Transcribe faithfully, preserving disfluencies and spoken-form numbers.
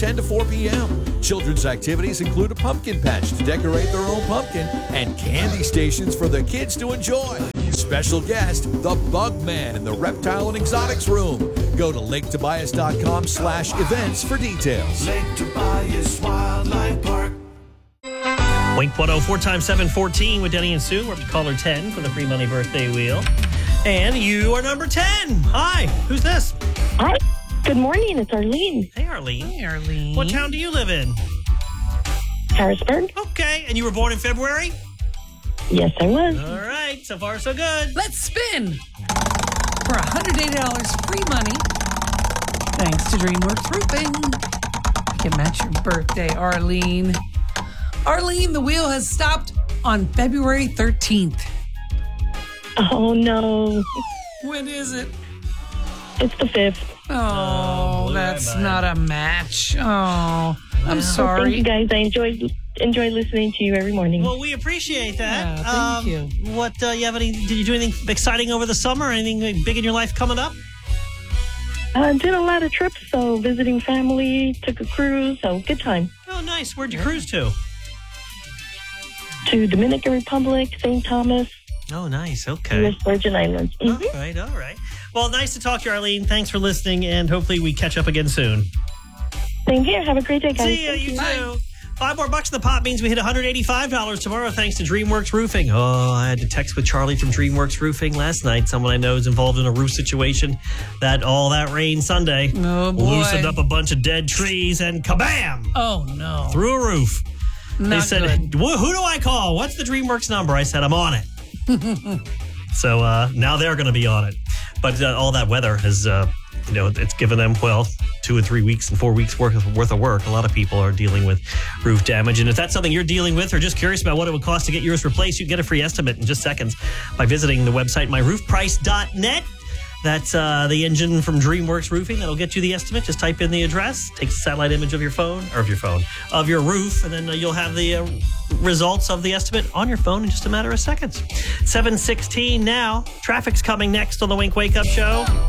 ten to four p.m. Children's activities include a pumpkin patch to decorate their own pumpkin and candy stations for the kids to enjoy. Special guest, the Bug Man in the Reptile and Exotics Room. Go to lake tobias dot com slash events for details. Lake Tobias Wildlife Park. Wink one oh four times seven fourteen with Denny and Sue. We're up to caller ten for the free money birthday wheel. And you are number ten. Hi, who's this? Hi. Good morning. It's Arlene. Hey, Arlene. Hey, Arlene. What town do you live in? Harrisburg. Okay, and you were born in February? Yes, I was. All right, so far so good. Let's spin for one hundred eighty dollars free money. Thanks to DreamWorks Roofing. You can match your birthday, Arlene. Arlene, the wheel has stopped on February thirteenth. Oh, no. When is it? It's the fifth. Oh, Oh, that's bye-bye. not a match. Oh, I'm Thank you, sorry. guys. I enjoy enjoy listening to you every morning. Well, we appreciate that. Yeah, thank um, you. What, uh, you have any, did you do anything exciting over the summer? Anything big in your life coming up? I did a lot of trips, so visiting family, took a cruise, so good time. Oh, nice. Where'd you cruise to? To Dominican Republic, Saint Thomas, Oh, nice. Okay. U S Virgin Islands. All Mhm. right, all right. Well, nice to talk to you, Arlene. Thanks for listening, and hopefully we catch up again soon. Same here. Have a great day, guys. See ya, Thank you you. too. Five more bucks in the pot means we hit one hundred eighty-five dollars tomorrow thanks to DreamWorks Roofing. Oh, I had to text with Charlie from DreamWorks Roofing last night. Someone I know is involved in a roof situation. That all that rain Sunday Oh, boy. loosened up a bunch of dead trees and kabam! Oh, no. Through a roof. Not They said, good. "Who who do I call? What's the DreamWorks number?" I said, "I'm on it." So uh, now they're going to be on it. But uh, all that weather has, uh, you know, it's given them, well, two and three weeks and four weeks worth of, worth of work. A lot of people are dealing with roof damage. And if that's something you're dealing with or just curious about what it would cost to get yours replaced, you can get a free estimate in just seconds by visiting the website my roof price dot net. That's uh, the engine from DreamWorks Roofing. That'll get you the estimate. Just type in the address, takes a satellite image of your phone, or of your phone, of your roof, and then uh, you'll have the uh, results of the estimate on your phone in just a matter of seconds. seven sixteen now. Traffic's coming next on the Wink Wake Up Show.